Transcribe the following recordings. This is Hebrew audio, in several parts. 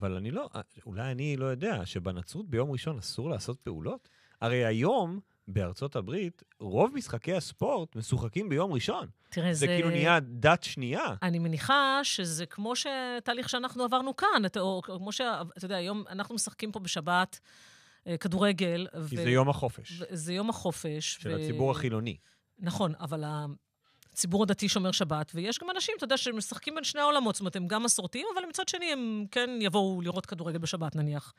אבל אני לא, אולי אני לא יודע, שבנצרות ביום ראשון אסור לעשות פעולות? הרי היום, בארצות הברית, רוב משחקי הספורט משוחקים ביום ראשון. תראה, זה כאילו נהיה דת שנייה. אני מניחה שזה כמו תהליך שאנחנו עברנו כאן, או כמו אתה יודע, היום אנחנו משחקים פה בשבת כדורגל. כי זה יום החופש. זה יום החופש. של הציבור החילוני. נכון, אבל הציבור הדתי שומר שבת, ויש גם אנשים, אתה יודע, שמשחקים בין שני העולמות, זאת אומרת, הם גם מסורתיים, אבל מצד שני הם כן יבואו לראות כדורגל בשבת, נניח.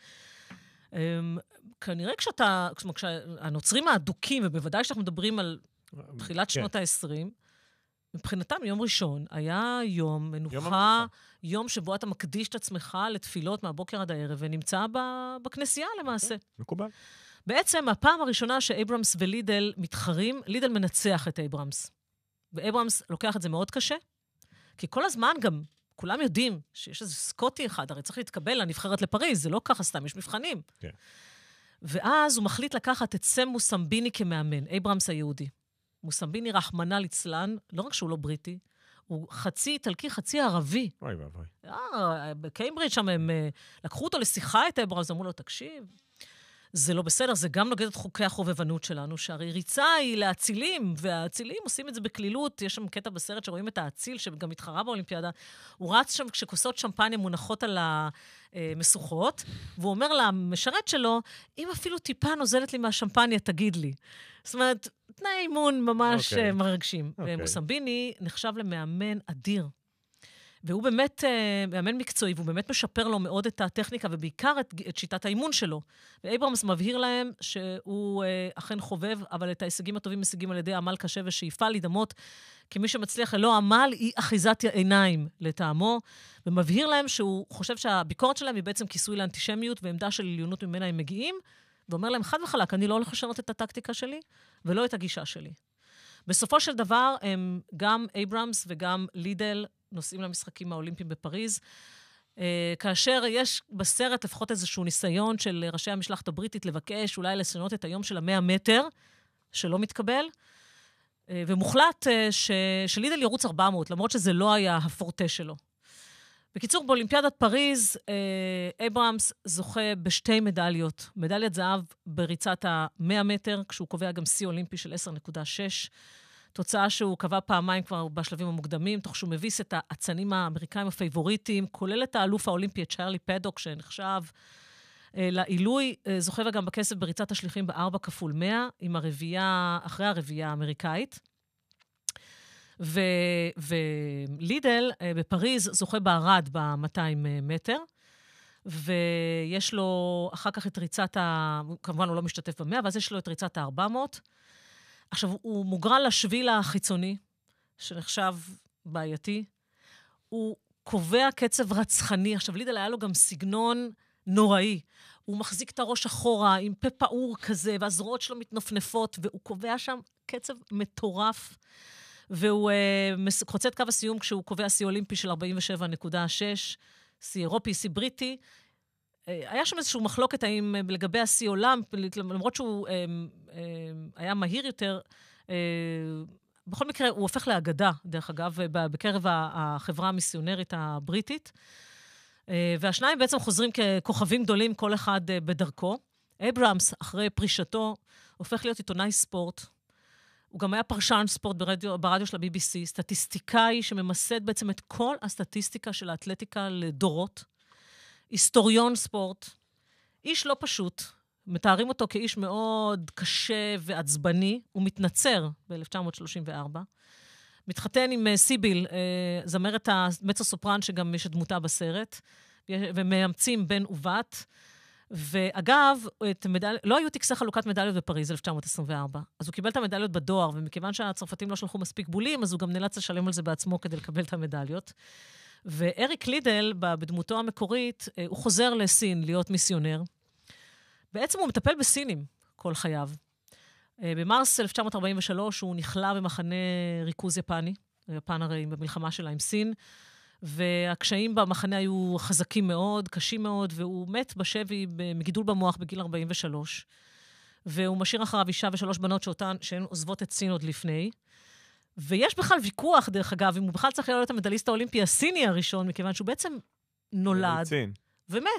כנראה כשהנוצרים האדוקים, ובוודאי שאנחנו מדברים על תחילת שנות ה-20, מבחינתם יום ראשון היה יום מנוחה, יום שבו אתה מקדיש את עצמך לתפילות מהבוקר עד הערב, ונמצא בכנסייה למעשה. מקובל. בעצם, הפעם הראשונה שאייברמס ולידל מתחרים, לידל מנצח את אייברמס. ואייברמס לוקח את זה מאוד קשה, כי כל הזמן גם, כולם יודעים שיש איזה סקוטי אחד, הרי צריך להתקבל לנבחרת לפריז, זה לא ככה סתם, יש מבחנים. כן. ואז הוא מחליט לקחת את סם מוסמביני כמאמן, אייברמס היהודי. מוסמביני רחמנא ליצלן, לא רק שהוא לא בריטי, הוא חצי איטלקי, חצי ערבי. אוי ואבוי. בקיימברידג' שם הם לקחו אותו לשיחה את אייברמס, אמרו לו, תקשיב, זה לא בסדר, זה גם נוגד את חוקי החובבנות שלנו, שהרי ריצה היא להצילים, והאצילים עושים את זה בכלילות, יש שם קטע בסרט שרואים את האציל, שגם מתחרה באולימפיאדה, הוא רץ שם כשכוסות שמפניה מונחות על המשוכות, והוא אומר למשרת שלו, אם אפילו טיפה נוזלת לי מהשמפניה, תגיד לי. זאת אומרת, תנאי אימון ממש מרגשים. ומוסמביני נחשב למאמן אדיר. והוא באמת מאמן מקצועי, והוא באמת משפר לו מאוד את הטכניקה, ובעיקר את שיטת האימון שלו. ואייברמס מבהיר להם שהוא אכן חובב, אבל את ההישגים הטובים משיגים על ידי עמל קשה ושאיפה להידמות, כי מי שמצליח ללא עמל היא אחיזת עיניים לטעמו, ומבהיר להם שהוא חושב שהביקורת שלהם היא בעצם כיסוי לאנטישמיות, ועמדה של עליונות ממנה הם מגיעים, ואומר להם חד וחלק, אני לא הולך לשנות את הטקטיקה שלי, ולא את הגישה שלי. בסופו של דבר, הם גם אייברמס וגם לידל נוסעים למשחקים האולימפיים בפריז, כאשר יש בסרט לפחות איזשהו ניסיון של ראשי המשלחת הבריטית לבקש אולי לשנות את היום של 100 מטר, שלא מתקבל, ומוחלט שלידל ירוץ 400, למרות שזה לא היה הפורטה שלו. בקיצור, באולימפיאדת פריז, אייברמס זוכה בשתי מדליות. מדליית זהב בריצת ה-100 מטר, כשהוא קובע גם שיא אולימפי של 10.6, תוצאה שהוא קבע פעמיים כבר בשלבים המוקדמים, תוך שהוא מביס את האצנים האמריקאים הפייבוריטיים, כולל את האלוף האולימפי, את צ'רלי פדוק, שנחשב לעילוי, זוכה גם בכסף בריצת השליחים ב4x100, עם הרביעייה, אחרי הרביעייה האמריקאית. ולידל בפריז זוכה בערד ב-200 מטר, ויש לו אחר כך את ריצת כמובן הוא לא משתתף ב-100, ואז יש לו את ריצת ה-400, עכשיו, הוא מוגרל לשביל החיצוני, שנחשב בעייתי. הוא קובע קצב רצחני. עכשיו, לידל היה לו גם סגנון נוראי. הוא מחזיק את הראש אחורה עם פה פעור כזה, והזרועות שלו מתנפנפות, והוא קובע שם קצב מטורף. והוא חוצה את קו הסיום כשהוא קובע שיא אולימפי של 47.6, שיא אירופי, שיא בריטי. היה שם איזשהו מחלוקת האם לגבי השיא עולם, למרות שהוא היה מהיר יותר, בכל מקרה הוא הופך לאגדה, דרך אגב, בקרב החברה המיסיונרית הבריטית, והשניים בעצם חוזרים ככוכבים גדולים, כל אחד בדרכו. אייברמס, אחרי פרישתו, הופך להיות עיתונאי ספורט. הוא גם היה פרשן ספורט ברדיו של ה-BBC, סטטיסטיקאי שממסד בעצם את כל הסטטיסטיקה של האתלטיקה לדורות, היסטוריון ספורט, איש לא פשוט, מתארים אותו כאיש מאוד קשה ועצבני, הוא מתנצר ב-1934, מתחתן עם סיביל, זמרת המצו סופרן שגם יש את דמותה בסרט, ומאמצים בן ובת, ואגב, לא היו טקסי חלוקת מדליות בפריז 1924, אז הוא קיבל את המדליות בדואר, ומכיוון שהצרפתים לא שלחו מספיק בולים, אז הוא גם נאלץ לשלם על זה בעצמו כדי לקבל את המדליות. ואריק לידל, בדמותו המקורית, הוא חוזר לסין להיות מיסיונר. בעצם הוא מטפל בסינים כל חייו. במרס 1943 הוא נכלא במחנה ריכוז יפני, יפן הרי במלחמה שלה עם סין, והקשיים במחנה היו חזקים מאוד, קשים מאוד, והוא מת בשבי מגידול במוח בגיל 43. והוא משאיר אחריו אישה ו3 בנות שהן עוזבות את סין עוד לפני. ויש בכלל ויכוח, דרך אגב, אם הוא בכלל צריך להיות המדליסט האולימפי הסיני הראשון, מכיוון שהוא בעצם נולד ומת.